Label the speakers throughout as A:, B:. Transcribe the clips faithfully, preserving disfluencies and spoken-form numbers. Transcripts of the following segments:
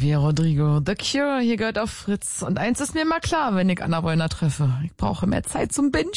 A: Olivia Rodrigo, The Cure, hier gehört auf Fritz. Und eins ist mir mal klar, wenn ich Anna Wollner treffe. Ich brauche mehr Zeit zum Bingen.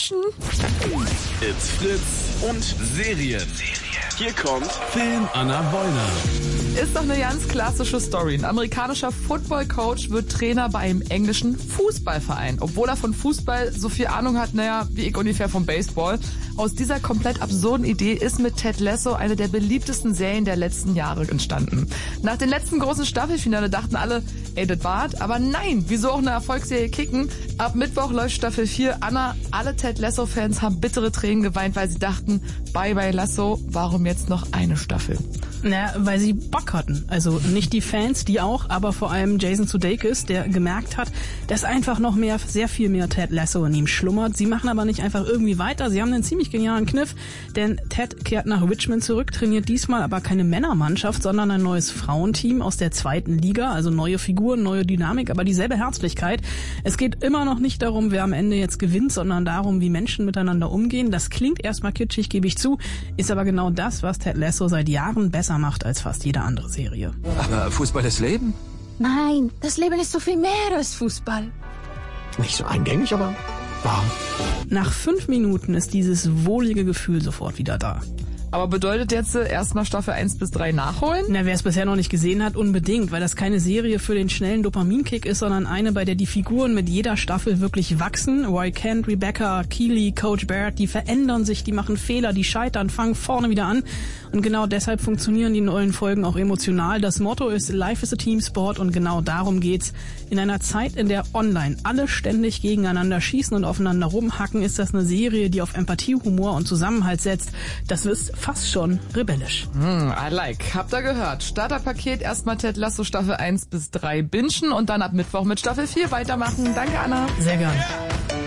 B: It's Fritz und Serien. Hier kommt Film Anna Wollner.
A: Ist doch eine ganz klassische Story. Ein amerikanischer Football-Coach wird Trainer bei einem englischen Fußballverein. Obwohl er von Fußball so viel Ahnung hat, naja, wie ich ungefähr vom Baseball. Aus dieser komplett absurden Idee ist mit Ted Lasso eine der beliebtesten Serien der letzten Jahre entstanden. Nach den letzten großen Staffelfinale dachten alle, ey, das war's. Aber nein, wieso auch eine Erfolgsserie kicken? Ab Mittwoch läuft Staffel vier. Anna, alle Ted Lasso-Fans haben bittere Tränen geweint, weil sie dachten, bye bye Lasso, warum jetzt noch eine Staffel?
C: Na, weil sie Bock hatten. Also nicht die Fans, die auch, aber vor allem Jason Sudeikis, der gemerkt hat, dass einfach noch mehr, sehr viel mehr Ted Lasso in ihm schlummert. Sie machen aber nicht einfach irgendwie weiter. Sie haben einen ziemlich genialen Kniff, denn Ted kehrt nach Richmond zurück, trainiert diesmal aber keine Männermannschaft, sondern ein neues Frauenteam aus der zweiten Liga. Also neue Figuren, neue Dynamik, aber dieselbe Herzlichkeit. Es geht immer noch nicht darum, wer am Ende jetzt gewinnt, sondern darum, wie Menschen miteinander umgehen. Das klingt erstmal kitschig, gebe ich zu, ist aber genau das, was Ted Lasso seit Jahren besser macht als fast jede andere Serie.
D: Aber Fußball ist Leben?
E: Nein, das Leben ist so viel mehr als Fußball.
D: Nicht so eingängig, aber wahr.
C: Nach fünf Minuten ist dieses wohlige Gefühl sofort wieder da.
A: Aber bedeutet jetzt erstmal Staffel eins bis drei nachholen?
C: Na, wer es bisher noch nicht gesehen hat, unbedingt, weil das keine Serie für den schnellen Dopaminkick ist, sondern eine, bei der die Figuren mit jeder Staffel wirklich wachsen. Roy Kent, Rebecca, Keely, Coach Barrett, die verändern sich, die machen Fehler, die scheitern, fangen vorne wieder an. Und genau deshalb funktionieren die neuen Folgen auch emotional. Das Motto ist Life is a Team Sport und genau darum geht's. In einer Zeit, in der online alle ständig gegeneinander schießen und aufeinander rumhacken, ist das eine Serie, die auf Empathie, Humor und Zusammenhalt setzt. Das ist fast schon rebellisch.
A: Hm, I like. Habt ihr gehört? Starterpaket, erstmal Ted Lasso Staffel eins bis drei bingen und dann ab Mittwoch mit Staffel vier weitermachen. Danke, Anna.
C: Sehr gerne.